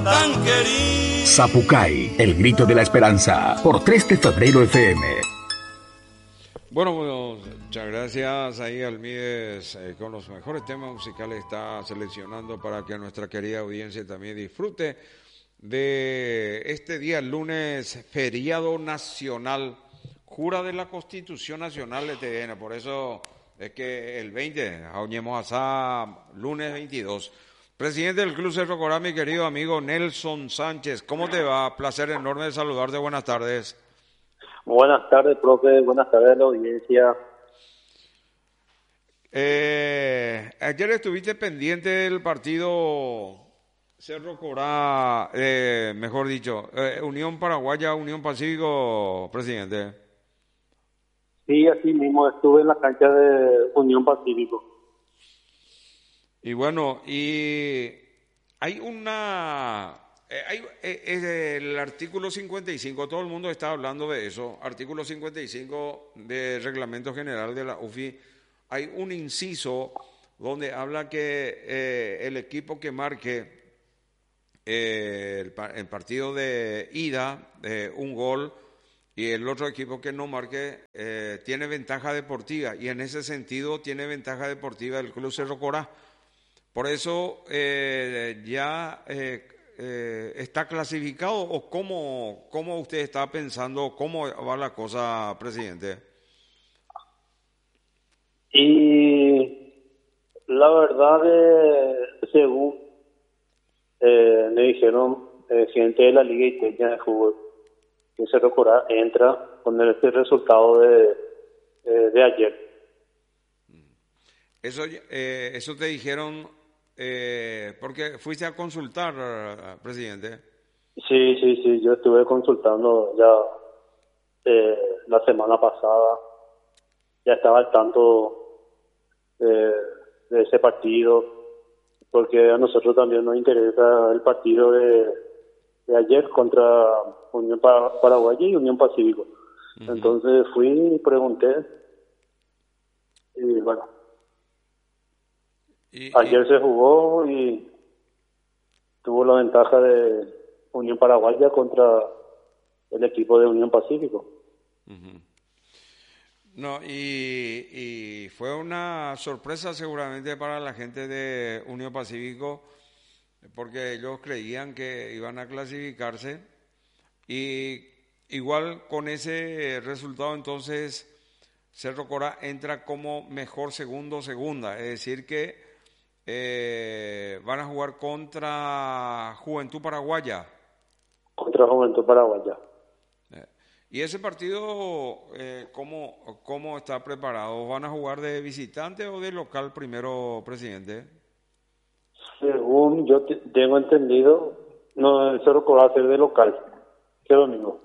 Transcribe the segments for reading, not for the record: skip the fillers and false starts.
tan querido. Zapucay, el grito de la esperanza, por 3 de febrero FM. Bueno, muchas gracias ahí Almides, con los mejores temas musicales está seleccionando para que nuestra querida audiencia también disfrute de este día lunes, feriado nacional, jura de la Constitución Nacional de TN, por eso es que el 20, añemos hasta lunes 22. Presidente del Club Cerro Corá, mi querido amigo Nelson Sánchez, ¿cómo te va? Placer enorme de saludarte, buenas tardes. Buenas tardes, profe, buenas tardes a la audiencia. Ayer estuviste pendiente del partido Cerro Corá, mejor dicho, Unión Paraguaya, Unión Pacífico, presidente. Sí, así mismo, estuve en la cancha de Unión Pacífico. Y bueno, y hay el artículo 55, todo el mundo está hablando de eso, artículo 55 del Reglamento General de la UFI, hay un inciso donde habla que el equipo que marque el partido de ida, un gol, y el otro equipo que no marque tiene ventaja deportiva, y en ese sentido tiene ventaja deportiva el Club Cerro Corá. Por eso ya está clasificado, o cómo usted está pensando, cómo va la cosa, presidente. Y la verdad, según me dijeron gente de la Liga Iteña de Fútbol, que Cerro Corá entra con este resultado de ayer. Eso te dijeron porque fuiste a consultar, presidente. Sí, yo estuve consultando ya la semana pasada, ya estaba al tanto de ese partido, porque a nosotros también nos interesa el partido de ayer contra Unión Paraguaya y Unión Pacífico. Uh-huh. Entonces fui y pregunté, y bueno, ayer se jugó y tuvo la ventaja de Unión Paraguaya contra el equipo de Unión Pacífico. Uh-huh. No, y fue una sorpresa seguramente para la gente de Unión Pacífico, porque ellos creían que iban a clasificarse, y igual con ese resultado entonces Cerro Corá entra como mejor segunda, es decir que van a jugar contra Juventud Paraguaya. Contra Juventud Paraguaya. ¿Y ese partido cómo está preparado? ¿Van a jugar de visitante o de local primero, presidente? Según yo tengo entendido, no, el Cerro Corá va a ser de local, que domingo.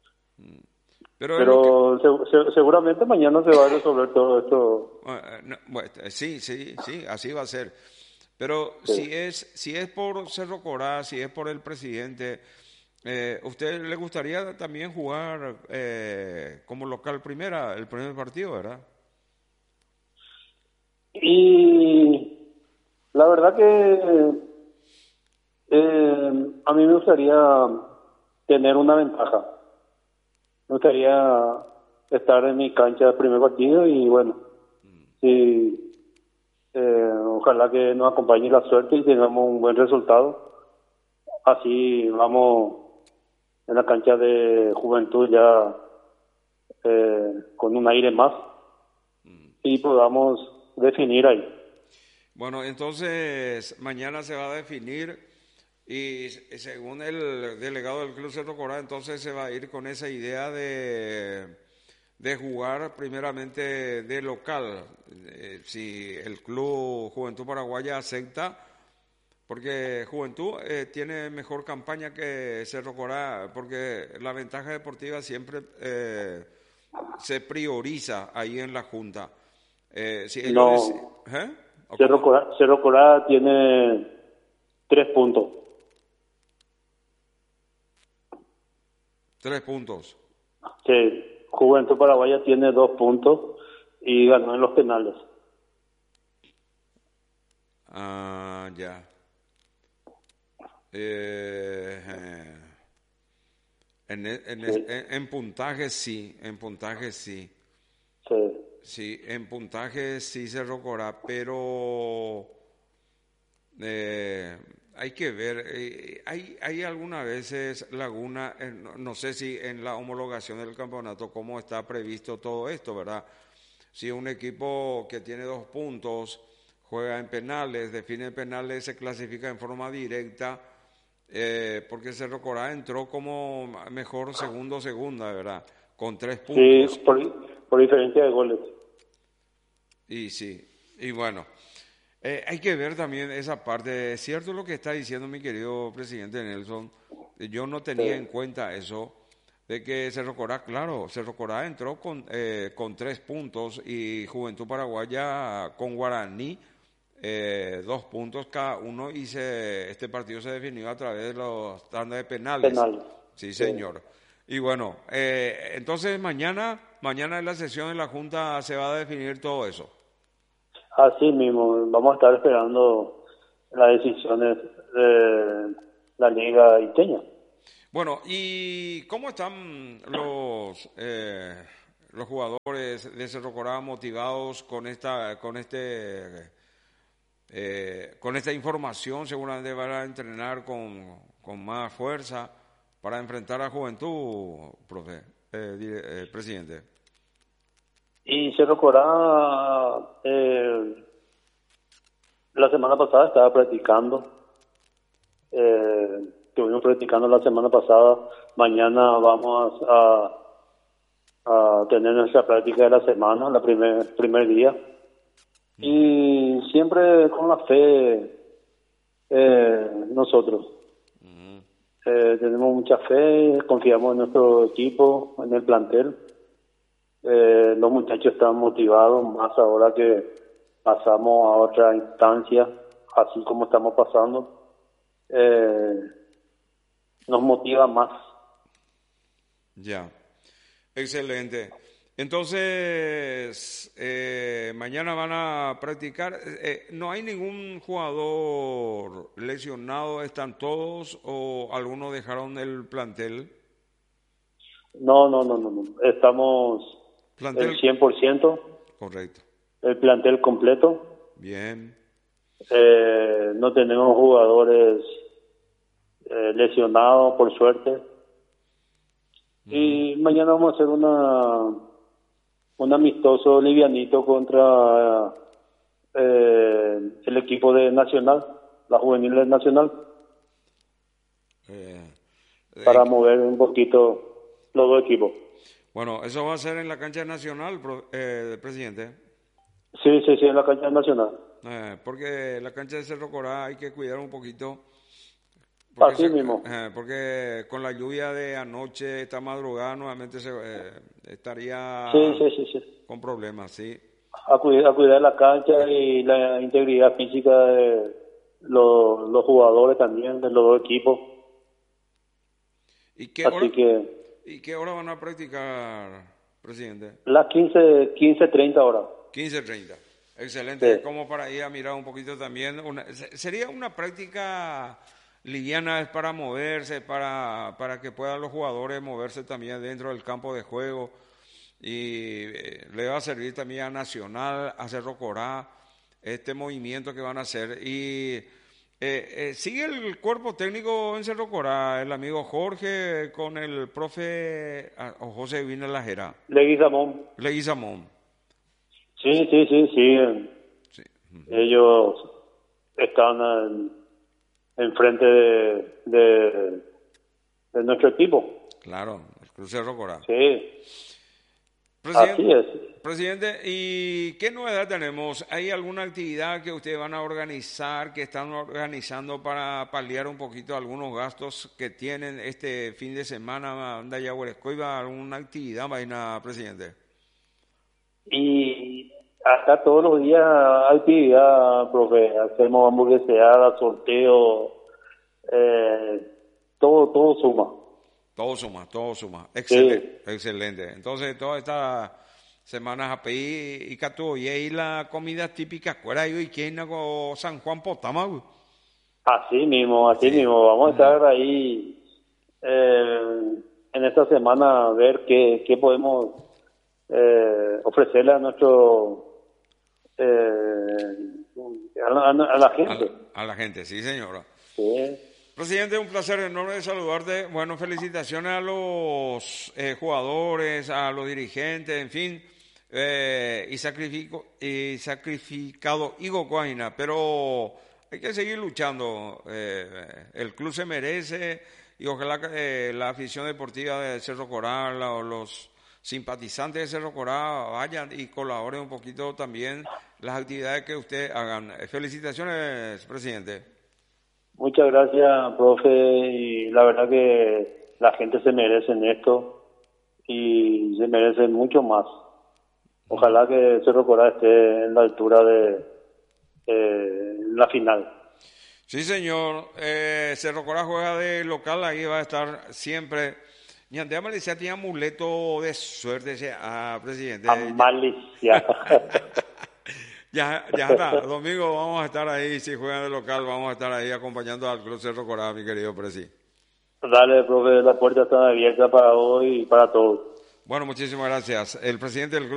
Pero seguramente mañana se va a resolver todo esto. Sí, así va a ser. Pero sí. si es por Cerro Corá, si es por el presidente, ¿usted le gustaría también jugar como local el primer partido, verdad? Y la verdad que a mí me gustaría tener una ventaja. Me gustaría estar en mi cancha del primer partido y bueno, ojalá que nos acompañe la suerte y tengamos un buen resultado. Así vamos en la cancha de Juventud ya con un aire más y podamos definir ahí. Bueno, entonces mañana se va a definir y según el delegado del Club Cerro Corá, entonces se va a ir con esa idea de jugar primeramente de local. Si el Club Juventud Paraguaya acepta, porque Juventud tiene mejor campaña que Cerro Corá, porque la ventaja deportiva siempre se prioriza ahí en la Junta. Si ellos Cerro Corá tiene 3 puntos. 3 puntos. Sí, Juventud Paraguaya tiene 2 puntos y ganó en los penales. Ah, ya. En puntaje sí, Sí. sí, en puntaje sí Cerro Corá, pero hay que ver, hay algunas veces laguna, no sé si en la homologación del campeonato cómo está previsto todo esto, ¿verdad? Si un equipo que tiene 2 puntos juega en penales, define penales, se clasifica en forma directa, porque Cerro Corá entró como mejor segunda, ¿verdad? Con 3 Sí, puntos. por diferencia de goles. Y sí, y bueno, hay que ver también esa parte. Es cierto lo que está diciendo mi querido presidente Nelson. Yo no tenía en Sí. cuenta eso, de que Cerro Corá, claro, Cerro Corá entró con 3 puntos y Juventud Paraguaya con Guaraní 2 puntos cada uno y este partido se definió a través de los tandas de penales. Penal. Sí, Sí. señor. Y bueno, entonces mañana en la sesión de la Junta se va a definir todo eso. Así mismo, vamos a estar esperando las decisiones de la Liga Iteña. Bueno, ¿y cómo están los jugadores de Cerro Corá motivados con esta información? Seguramente van a entrenar con más fuerza para enfrentar a Juventud, profe, presidente. Y Cerro Corá, la semana pasada estaba practicando. Estuvimos practicando la semana pasada. Mañana vamos a tener nuestra práctica de la semana, la primer día. Y siempre con la fe, nosotros. Tenemos mucha fe, confiamos en nuestro equipo, en el plantel. Los muchachos están motivados, más ahora que pasamos a otra instancia, así como estamos pasando. Nos motiva más. Ya, excelente. Entonces, mañana van a practicar. ¿No hay ningún jugador lesionado? ¿Están todos o algunos dejaron el plantel? No. Estamos el Plantel, 100%, correcto. el plantel completo. Bien. No tenemos jugadores lesionados, por suerte. Y mañana vamos a hacer un amistoso livianito contra el equipo de Nacional, la juvenil de Nacional, Eh, para eh, mover un poquito los dos equipos. bueno, eso va a ser en la cancha nacional, presidente. Sí, en la cancha Nacional. Porque la cancha de Cerro Corá hay que cuidar un poquito. Así mismo. Porque con la lluvia de anoche, esta madrugada, nuevamente estaría Sí. con problemas, ¿sí? A cuidar la cancha y la integridad física de los jugadores también, de los dos equipos. ¿Y qué Así que ¿y qué hora van a practicar, presidente? las 15:30 horas. 15:30. Excelente, Sí. como para ir a mirar un poquito también. Sería una práctica liviana, es para moverse, para que puedan los jugadores moverse también dentro del campo de juego. Y le va a servir también a Nacional, a Cerro Corá, este movimiento que van a hacer. Y sigue el cuerpo técnico en Cerro Corá, el amigo Jorge con el profe José Vina Lajera, Leguizamón. Leguizamón. Sí, siguen. Sí. Ellos están en frente de nuestro equipo. Claro, el Cruz Cerro Corá. Sí, Presidente, así es. presidente, ¿y qué novedad tenemos? ¿Hay alguna actividad que ustedes van a organizar, que están organizando para paliar un poquito algunos gastos que tienen este fin de semana? ¿Anda ya alguna actividad, vaina, presidente? Y acá todos los días hay actividad, profe. Hacemos hamburgueseada, sorteo, todo suma. Todo suma. Sí. Excelente. Entonces, todas estas semanas a pedir y catu y ahí la comida típica, ¿cuál hay hoy? ¿Quién hago San Juan Potama? Así mismo, así mismo. Vamos a estar ahí en esta semana a ver qué podemos ofrecerle a nuestro a la gente. A la gente, sí, señora. Sí. Presidente, un placer enorme de saludarte. Bueno, felicitaciones a los jugadores, a los dirigentes, en fin, y sacrificado Igo Cuajina, pero hay que seguir luchando. El club se merece y ojalá que la afición deportiva de Cerro Coral o los simpatizantes de Cerro Coral vayan y colaboren un poquito también las actividades que usted hagan. Felicitaciones, presidente. Muchas gracias, profe, y la verdad que la gente se merece esto y se merece mucho más. Ojalá que Cerro Coral esté en la altura de la final. Sí, señor. Cerro Coral juega de local, ahí va a estar siempre. Ñandea Malicia tiene amuleto de suerte, presidente. A Malicia. Ya está. Domingo vamos a estar ahí, si juegan de local, vamos a estar ahí acompañando al Club Cerro Coral, mi querido presi. Dale, profe, la puerta está abierta para hoy y para todos. Bueno, muchísimas gracias. El presidente del Club